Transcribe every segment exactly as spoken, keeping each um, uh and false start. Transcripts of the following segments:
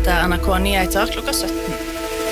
etter N R K Nyheter klokka sytten.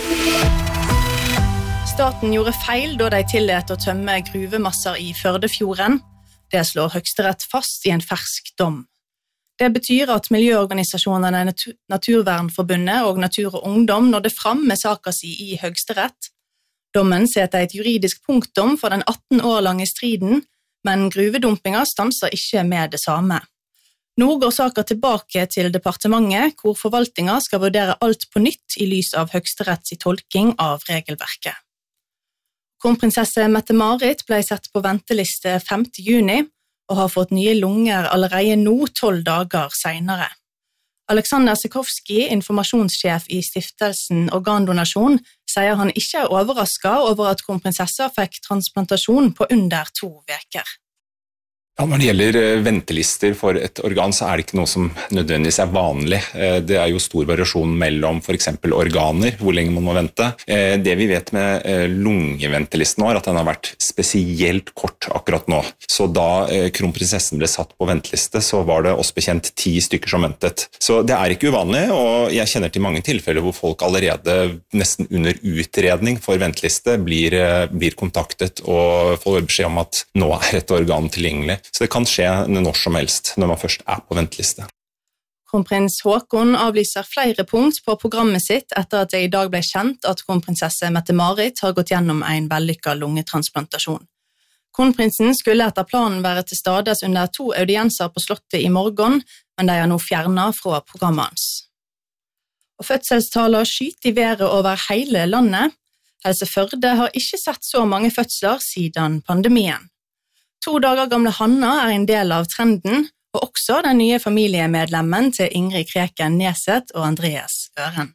Staten gjorde feil da de tillät å tømme gruvemasser i Førdefjorden. Det slår Høyesterett fast i en fersk dom. Det betyr at miljøorganisasjonene Naturvernforbundet og Natur og Ungdom nådde fram med saken si i Høyesterett. Dommen setter et juridisk punktum for den atten år lange striden, men gruvedumpinga stanser ikke med det samme. Nå går saken tilbake til departementet, hvor forvaltninga skal vurdere alt på nytt i lys av Høyesteretts tolking av regelverket. Kronprinsesse Mette-Marit ble sett på venteliste femte juni, og har fått nye lunger allerede nå tolv dager senere. Alexander Sikorski, informasjonssjef i stiftelsen Organdonasjon, sier han ikke er overrasket over at kronprinsessa fikk transplantasjon på under to veker. Ja, når det gjelder ventelister for et organ, så er det ikke noe som nødvendigvis er vanlig. Det er jo stor variasjon mellom for eksempel organer, hvor lenge man må vente. Det vi vet med lungeventelisten nå er at den har vært spesielt kort akkurat nå. Så da kronprinsessen ble satt på venteliste, så var det oss bekjent ti stykker som ventet. Så det er ikke uvanlig, og jeg kjenner til mange tilfeller hvor folk allerede nesten under utredning for venteliste blir, blir kontaktet og får beskjed om at nå er et organ tilgjengelig. Så det kan skje når som helst, når man først er på venteliste. Kronprins Haakon avlyser flere punkt på programmet sitt etter at det i dag ble kjent at kronprinsesse Mette-Marit har gått gjennom en vellykket lungetransplantasjon. Kronprinsen skulle etter planen være til stades under to audienser på slottet i morgen, men de er nå fjernet fra programmet hans. Og fødselstaler skyter i været over hele landet. Helse Førde har ikke sett så mange fødsler siden pandemien. To dager gamle Hanna er en del av trenden, og også den nye familiemedlemmen til Ingrid Kreken Neset og Andreas Øren.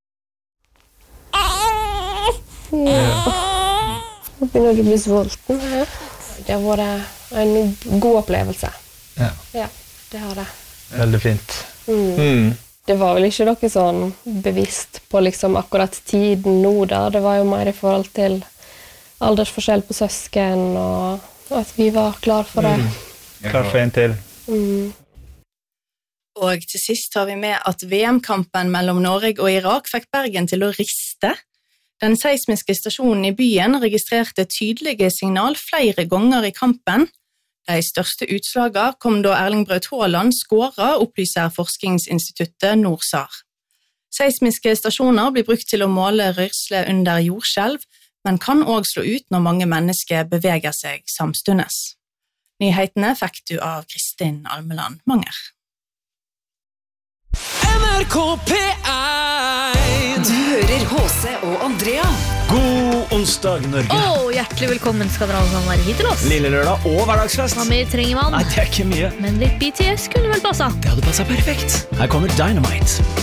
Nå begynner du å bli sulten her. Det har vært en god opplevelse. Ja. Ja, det har det. Veldig fint. Mm. Mm. Det var vel ikke noe sånn bevisst på liksom akkurat tiden nå da. Det var jo mer i forhold til aldersforskjell på søsken og at vi var klar for det. Mm. Klar for en til. Mm. Og til sist har vi med at V M-kampen mellom Norge og Irak fikk Bergen til å riste. Den seismiske stasjonen i byen registrerte tydelige signal flere ganger i kampen. De største utslagene kom da Erling Braut Haaland skåret, opplyser forskningsinstituttet NORSAR. Seismiske stasjoner blir brukt til å måle rørsle under jordskjelv, men kan også slå ut når mange mennesker beveger seg samstundes. Nyhetene fikk du av Kristin Almeland Manger. N R K P én. Du hører H C og Andrea. God onsdag, Norge. Åh, hjertelig velkommen skal dere alle sammen være hit til oss. Lille lørdag og hverdagsfest. Hva mer trenger man? Nei, det er ikke mye. Men litt B T S kunne vel passe. Det hadde passet perfekt. Her kommer Dynamite.